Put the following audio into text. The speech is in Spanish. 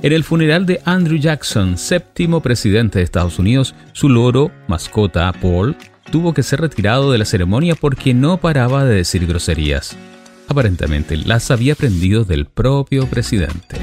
En el funeral de Andrew Jackson, séptimo presidente de Estados Unidos, su loro, mascota, Paul, tuvo que ser retirado de la ceremonia porque no paraba de decir groserías. Aparentemente las había aprendido del propio presidente.